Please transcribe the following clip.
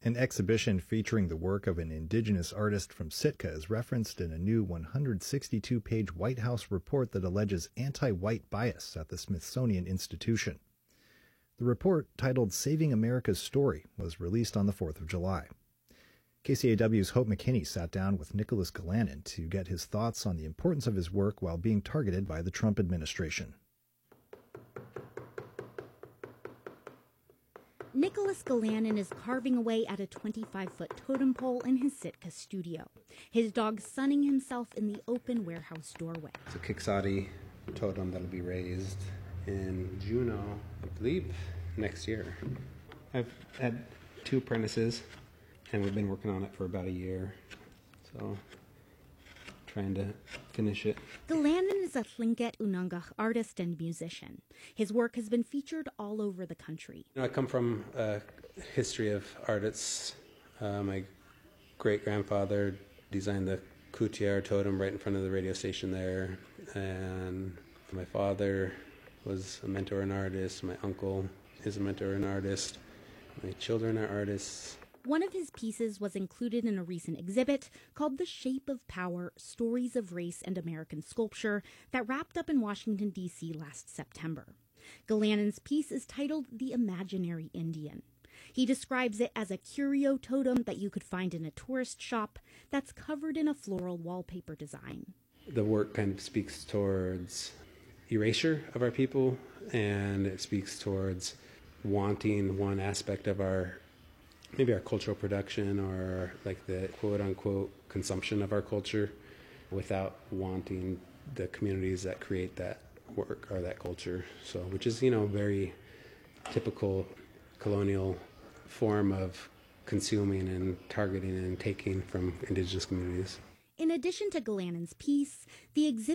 An exhibition featuring the work of an indigenous artist from Sitka is referenced in a new 162-page White House report that alleges anti-white bias at the Smithsonian Institution. The report, titled Saving America's Story, was released on the 4th of July. KCAW's Hope McKinney sat down with Nicholas Galanin to get his thoughts on the importance of his work while being targeted by the Trump administration. Nicholas Galanin is carving away at a 25-foot totem pole in his Sitka studio, his dog sunning himself in the open warehouse doorway. It's a Quixote totem that'll be raised in Juneau, I believe, next year. I've had 2 apprentices, and we've been working on it for about a year, so trying to finish it. Galanin is a Tlingit Unangach artist and musician. His work has been featured all over the country. I come from a history of artists. My great-grandfather designed the Coutier totem right in front of the radio station there, and my father was a mentor and artist. My uncle is a mentor and artist. My children are artists. One of his pieces was included in a recent exhibit called The Shape of Power, Stories of Race and American Sculpture that wrapped up in Washington, D.C. last September. Galanin's piece is titled The Imaginary Indian. He describes it as a curio totem that you could find in a tourist shop that's covered in a floral wallpaper design. The work kind of speaks towards erasure of our people, and it speaks towards wanting one aspect of maybe our cultural production or like the quote-unquote consumption of our culture without wanting the communities that create that work or that culture. So, which is, very typical colonial form of consuming and targeting and taking from indigenous communities. In addition to Galanin's piece, the exhibit